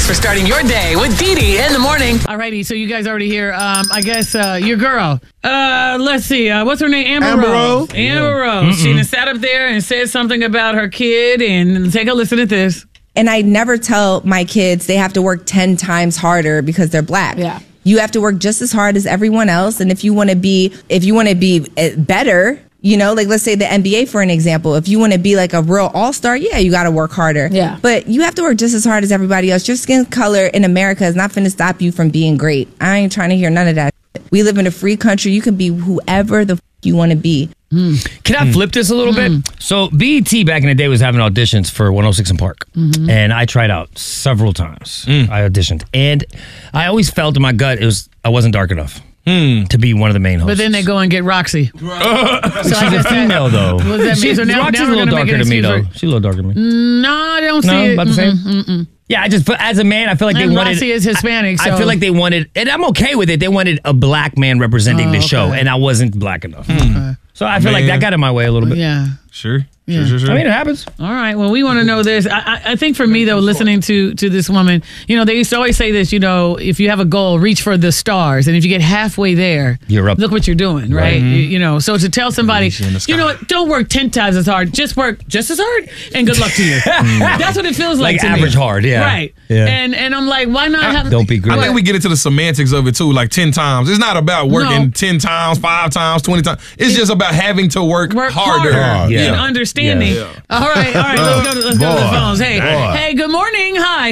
for starting your day with Dee Dee in the morning. Alrighty, so you guys already hear, I guess, your girl. Let's see, what's her name? Amber Rose. Amber Rose. She sat up there and said something about her kid, and take a listen at this. And I never tell my kids they have to work 10 times harder because they're black. Yeah. You have to work just as hard as everyone else. And if you want to be better, you know, like let's say the NBA for an example, if you want to be like a real all-star, yeah, you got to work harder. Yeah. But you have to work just as hard as everybody else. Your skin color in America is not going to stop you from being great. I ain't trying to hear none of that. We live in a free country. You can be whoever the you want to be. Can I flip this a little bit? So BET back in the day was having auditions for 106 in Park. And I tried out several times. I auditioned. And I always felt in my gut I wasn't dark enough to be one of the main hosts. But then they go and get Roxy. She's a female, though. What does that mean? So now Roxy's a we're little gonna make darker an than me, excuse though. for- She's a little darker than me. No, I don't see it. About the same? Yeah, as a man, I feel like And they wanted. Roxy is Hispanic, so. I feel like they wanted, and I'm okay with it. They wanted a black man representing the show, and I wasn't black enough. So I feel like that got in my way a little bit. Yeah. Sure. Yeah. Sure. I mean, it happens. All right. Well, we want to know this. I think for me, though, listening to this woman, you know, they used to always say this, you know, if you have a goal, reach for the stars. And if you get halfway there, You're up. Look what you're doing, right? You know, so to tell somebody, in the sky. you know what, don't work 10 times as hard. Just work just as hard and good luck to you. That's what it feels like to average me. hard, yeah. Right. Yeah. And I'm like, why not have... Don't be great. I think we get into the semantics of it too, like 10 times. It's not about working 10 times, 5 times, 20 times. It's just about having to work harder. and Yeah. understanding. Yeah. All right. Let's go to the phones. Hey, Boy. good morning. Hi.